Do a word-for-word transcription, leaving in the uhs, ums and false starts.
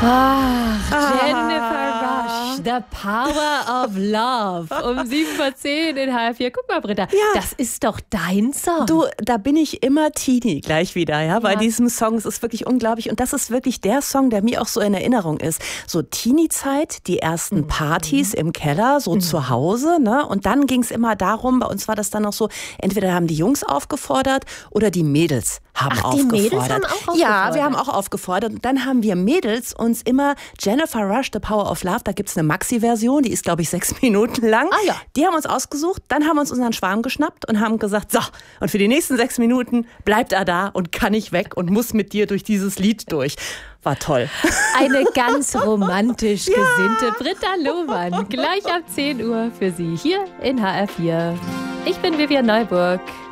Ach, Jennifer Rush, The Power of Love. Um sieben vor zehn in H R vier. Guck mal, Britta, ja. das ist doch dein Song. Du, da bin ich immer Teenie gleich wieder, ja, bei ja. diesem Song. Es ist wirklich unglaublich. Und das ist wirklich der Song, der mir auch so in Erinnerung ist. So Teenie-Zeit, die ersten mhm. Partys im Keller, so mhm. zu Hause, ne? Und dann ging es immer darum, bei uns war das dann noch so, entweder haben die Jungs aufgefordert oder die Mädels haben Ach, aufgefordert. Die Mädels haben auch aufgefordert? Ja, wir haben auch aufgefordert. Und dann haben wir Mädels uns immer Jennifer Rush, The Power of Love, da gibt es eine Maxi-Version, die ist, glaube ich, sechs Minuten lang. Ah, ja. Die haben uns ausgesucht, dann haben wir uns unseren Schwarm geschnappt und haben gesagt, so, und für die nächsten sechs Minuten bleibt er da und kann nicht weg und muss mit dir durch dieses Lied durch. War toll. Eine ganz romantisch ja. gesinnte Britta Lohmann. Gleich ab zehn Uhr für Sie hier in H R vier. Ich bin Vivian Neuburg.